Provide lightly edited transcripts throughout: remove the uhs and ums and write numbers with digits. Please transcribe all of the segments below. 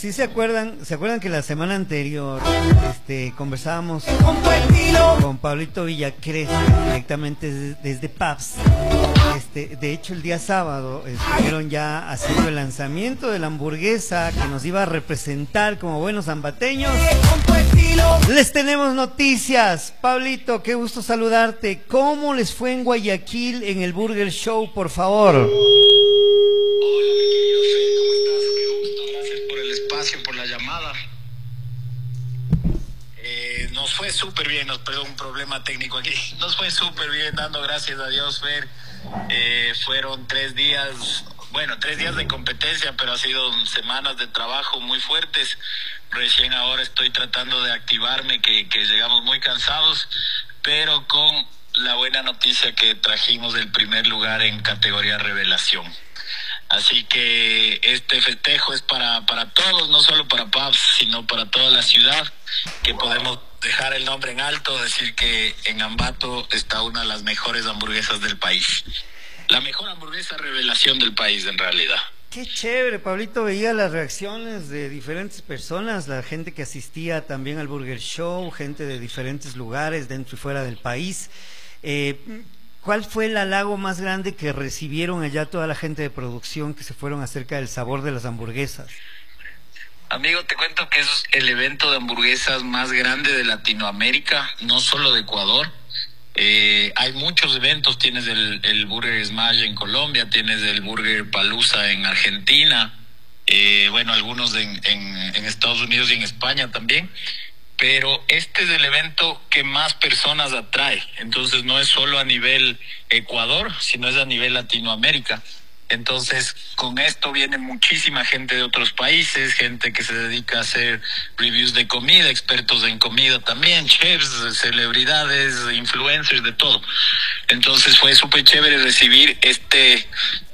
sí se acuerdan que la semana anterior conversábamos con Pablito Villacres directamente desde Pabst. De hecho, el día sábado estuvieron ya haciendo el lanzamiento de la hamburguesa que nos iba a representar como buenos ambateños. Les tenemos noticias. Pablito, qué gusto saludarte. ¿Cómo les fue en Guayaquil en el Burger Show, por favor? Hola, mi querido Fede, ¿cómo estás? Qué gusto, gracias por el espacio, por la llamada. Nos fue súper bien, nos pegó un problema técnico aquí. Nos fue súper bien, dando gracias a Dios, Fer. Fueron 3 días, bueno, 3 días de competencia, pero ha sido semanas de trabajo muy fuertes. Recién ahora estoy tratando de activarme, que llegamos muy cansados, pero con la buena noticia que trajimos el primer lugar en categoría revelación. Así que este festejo es para todos, no solo para Pabst, sino para toda la ciudad, que podemos dejar el nombre en alto, decir que en Ambato está una de las mejores hamburguesas del país. La mejor hamburguesa revelación del país, en realidad. Qué chévere, Pablito. Veía las reacciones de diferentes personas, la gente que asistía también al Burger Show, gente de diferentes lugares dentro y fuera del país. ¿Cuál fue el halago más grande que recibieron allá toda la gente de producción que se fueron acerca del sabor de las hamburguesas? Amigo, te cuento que es el evento de hamburguesas más grande de Latinoamérica, no solo de Ecuador. Hay muchos eventos, tienes el Burger Smash en Colombia, tienes el Burger Palooza en Argentina, bueno, algunos en Estados Unidos y en España también. Pero este es el evento que más personas atrae. Entonces no es solo a nivel Ecuador, sino es a nivel Latinoamérica. Entonces con esto viene muchísima gente de otros países, gente que se dedica a hacer reviews de comida, expertos en comida también, chefs, celebridades, influencers, de todo. Entonces fue súper chévere recibir este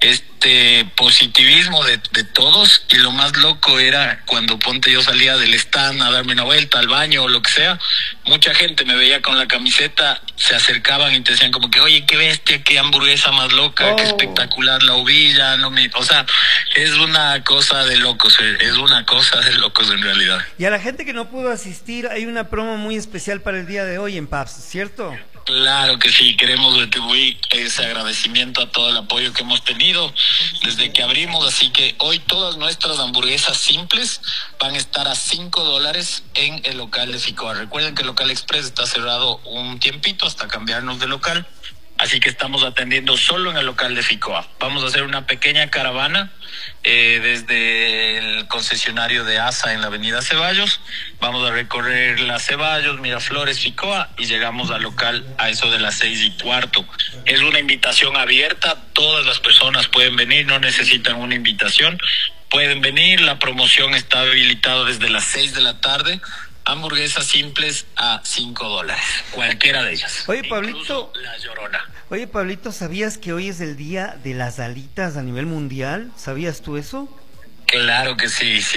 positivismo de todos, y lo más loco era cuando yo salía del stand a darme una vuelta al baño o lo que sea, mucha gente me veía con la camiseta, se acercaban y te decían como que, oye, qué bestia, qué hamburguesa más loca, qué espectacular la uvilla, o sea, es una cosa de locos, en realidad. Y a la gente que no pudo asistir, hay una promo muy especial para el día de hoy en Pabst, ¿cierto? Claro que sí, queremos retribuir ese agradecimiento a todo el apoyo que hemos tenido desde que abrimos, así que hoy todas nuestras hamburguesas simples van a estar a $5 en el local de Ficoa. Recuerden que el local Express está cerrado un tiempito hasta cambiarnos de local, así que estamos atendiendo solo en el local de Ficoa. Vamos a hacer una pequeña caravana desde el concesionario de ASA en la avenida Ceballos. Vamos a recorrer la Ceballos, Miraflores, Ficoa, y llegamos al local a eso de las 6:15. Es una invitación abierta, todas las personas pueden venir, no necesitan una invitación, pueden venir. La promoción está habilitada desde las 6 de la tarde. Hamburguesas simples a $5, cualquiera de ellas. Oye, Pablito, incluso la Llorona. Oye, Pablito, ¿sabías que hoy es el día de las alitas a nivel mundial? ¿Sabías tú eso? Claro que sí.